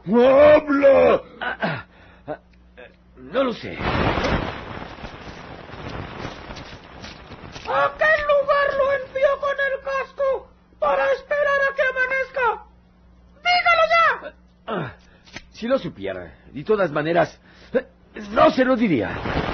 ¡Habla! No lo sé. ¿A qué lugar lo envió con el casco para esperar a que amanezca? ¡Dígalo ya! Si lo supiera, de todas maneras, no se lo diría.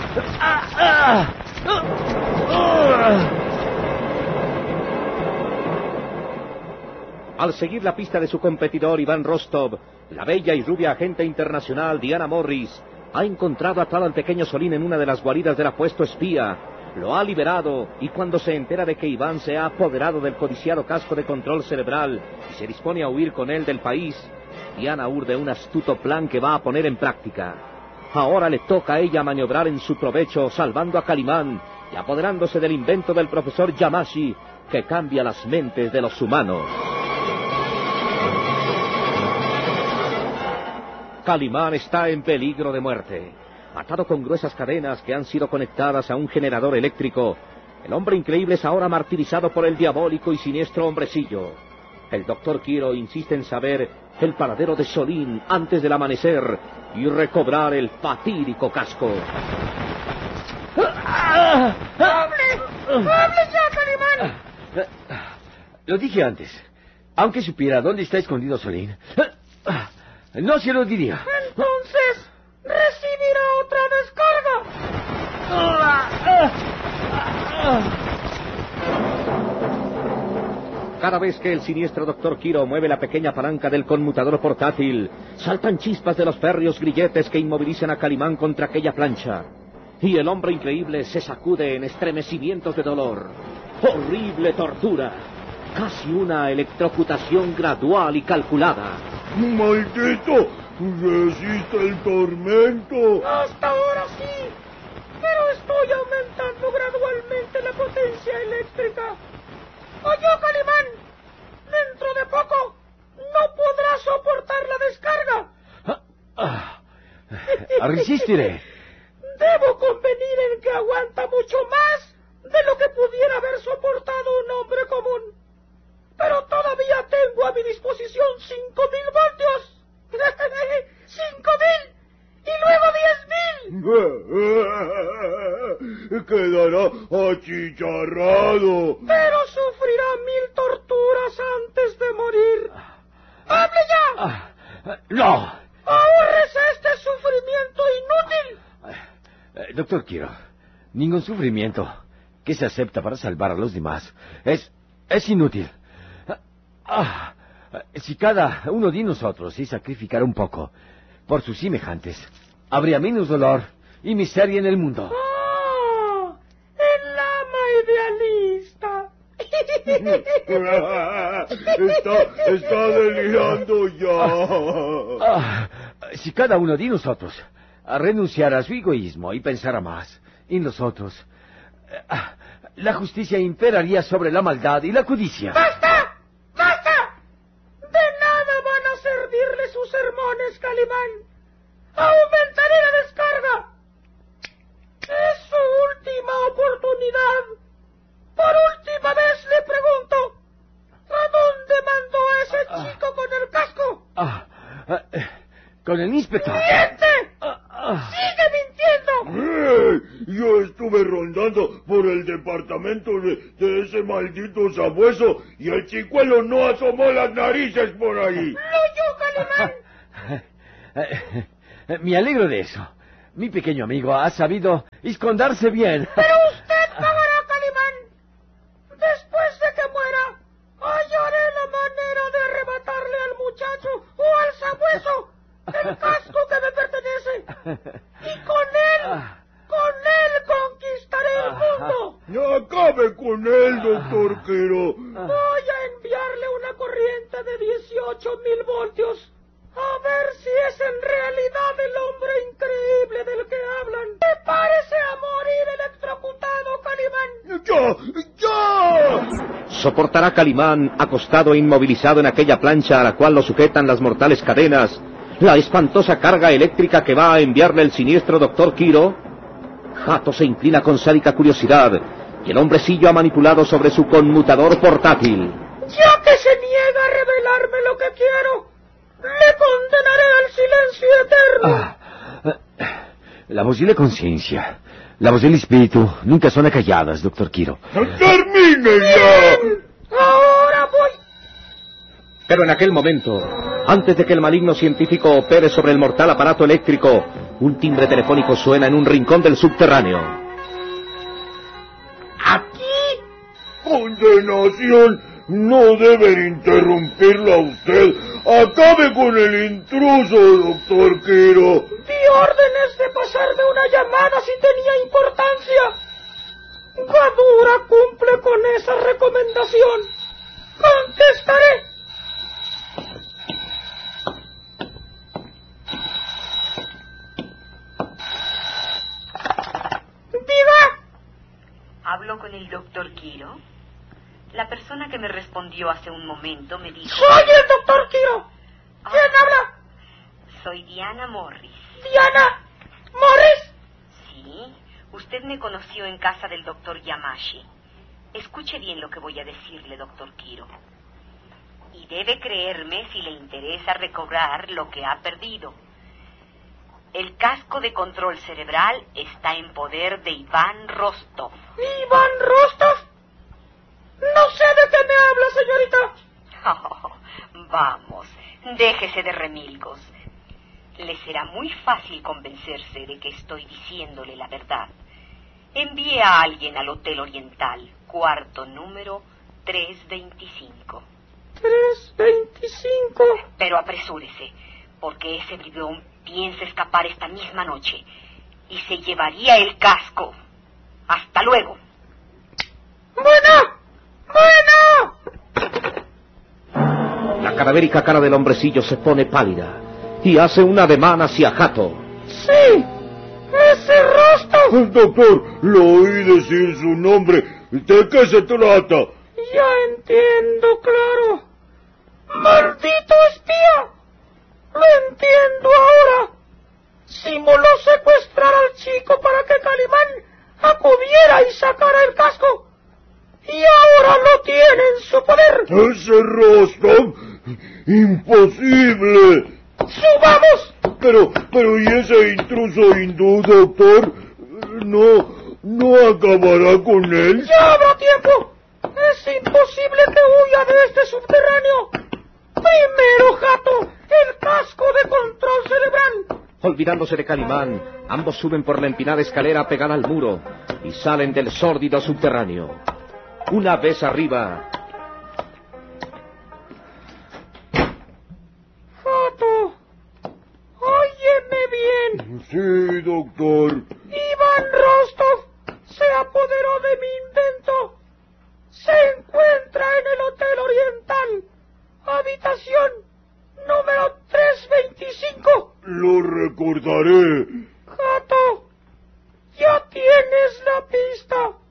Al seguir la pista de su competidor Iván Rostov, la bella y rubia agente internacional Diana Morris ha encontrado atado al pequeño Solín en una de las guaridas del apuesto espía. Lo ha liberado y cuando se entera de que Iván se ha apoderado del codiciado casco de control cerebral y se dispone a huir con él del país, Diana urde un astuto plan que va a poner en práctica. Ahora le toca a ella maniobrar en su provecho, salvando a Calimán y apoderándose del invento del profesor Yamashi, que cambia las mentes de los humanos. Calimán está en peligro de muerte. Atado con gruesas cadenas que han sido conectadas a un generador eléctrico, el hombre increíble es ahora martirizado por el diabólico y siniestro hombrecillo. El doctor Quiro insiste en saber el paradero de Solín antes del amanecer y recobrar el fatídico casco. ¡Hable! ¡Hable ya, Calimán! Lo dije antes. Aunque supiera dónde está escondido Solín, no se lo diría. Entonces, recibirá otra descarga. Cada vez que el siniestro doctor Quiro mueve la pequeña palanca del conmutador portátil, saltan chispas de los férreos grilletes que inmovilizan a Calimán contra aquella plancha. Y el hombre increíble se sacude en estremecimientos de dolor. Horrible tortura. Casi una electrocutación gradual y calculada. ¡Maldito! ¡Resiste el tormento! Hasta ahora sí, pero estoy aumentando gradualmente la potencia eléctrica. Oye, Calimán, dentro de poco no podrá soportar la descarga. Resistiré. Debo convenir en que aguanta mucho más de lo que pudiera haber soportado un hombre común. Pero todavía tengo a mi disposición 5.000 voltios. 5.000 y luego 10.000. Quedará achicharrado. Pero sufrirá 1.000 torturas antes de morir. ¡Hable ya! ¡No! ¡Ahórrese este sufrimiento inútil! Doctor Quiro, ningún sufrimiento que se acepta para salvar a los demás es inútil. Si cada uno de nosotros se sacrificara un poco por sus semejantes, habría menos dolor y miseria en el mundo. ¡Oh! ¡El ama idealista! Está delirando ya. Si cada uno de nosotros renunciara a su egoísmo y pensara más en los otros, la justicia imperaría sobre la maldad y la codicia. ¡Basta! ¡Basta! De nada van a servirle sus sermones, Calimán. ¡Aumentaré la descarga! Es su última oportunidad. Por última vez le pregunto, ¿a dónde mandó a ese chico con el casco? Con el inspector. ¡Miente! ¡Sigue mintiendo! Yo estuve rondando por el departamento de ese maldito sabueso y el chicuelo no asomó las narices por ahí. ¡Lo oyó, Calimán! Me alegro de eso. Mi pequeño amigo ha sabido esconderse bien. Pero usted pagará, Calimán. Después de que muera, hallaré la manera de arrebatarle al muchacho o al sabueso el casco que me pertenece. Y con él conquistaré el mundo. Acabe con él, doctor Quiro. Voy a enviarle una corriente de 18.000 voltios. A ver si es en realidad el hombre increíble del que hablan. ¡Prepárese a morir electrocutado, Calimán! ¡Ya! ¿Soportará Calimán, acostado e inmovilizado en aquella plancha a la cual lo sujetan las mortales cadenas, la espantosa carga eléctrica que va a enviarle el siniestro doctor Quiro? Jato se inclina con sádica curiosidad y el hombrecillo ha manipulado sobre su conmutador portátil. Ya que se niega a revelarme lo que quiero, le condenaré al silencio eterno. La voz y la conciencia, la voz del espíritu, nunca son acalladas, doctor Quiro. ¡Termine ya! Ahora voy. Pero en aquel momento, antes de que el maligno científico opere sobre el mortal aparato eléctrico, un timbre telefónico suena en un rincón del subterráneo. Aquí. ¡Condenación! No deben interrumpirlo a usted. Acabe con el intruso, doctor Quiro. Di órdenes de pasarme una llamada si tenía importancia. Gadura cumple con esa recomendación. Contestaré. Diga. ¿Hablo con el doctor Quiro? La persona que me respondió hace un momento me dijo... Soy el doctor Quiro. ¿Quién habla? Soy Diana Morris. Diana Morris. Sí, usted me conoció en casa del doctor Yamashi. Escuche bien lo que voy a decirle, doctor Quiro. Y debe creerme si le interesa recobrar lo que ha perdido. El casco de control cerebral está en poder de Iván Rostov. ¿Iván Rostov? No sé de qué me habla, señorita. Oh, vamos, déjese de remilgos. Le será muy fácil convencerse de que estoy diciéndole la verdad. Envíe a alguien al Hotel Oriental, cuarto número 325. 325. Pero apresúrese, porque ese bribón piensa escapar esta misma noche y se llevaría el casco. Hasta luego. ¡Bueno! La cadavérica cara del hombrecillo se pone pálida y hace un ademán hacia Hato. ¡Sí! ¡Ese Rostov! Doctor, lo oí decir su nombre. ¿De qué se trata? Ya entiendo, claro. ¡Maldito espía! Lo entiendo ahora. Simuló secuestrar al chico para que Calimán acudiera y sacara el casco. Y ahora lo tiene en su poder. ¡Ese Rostov! ¡Imposible! ¡Subamos! Pero ¿y ese intruso hindú, doctor? ¿No acabará con él? ¡Ya habrá tiempo! Es imposible que huya de este subterráneo. Primero, Hato, el casco de control cerebral. Olvidándose de Calimán, ambos suben por la empinada escalera pegada al muro y salen del sórdido subterráneo. Una vez arriba... Hato, óyeme bien. Sí, doctor. Iván Rostov se apoderó de mi invento. Se encuentra en el Hotel Oriental, habitación número 325. Lo recordaré. Hato, ya tienes la pista.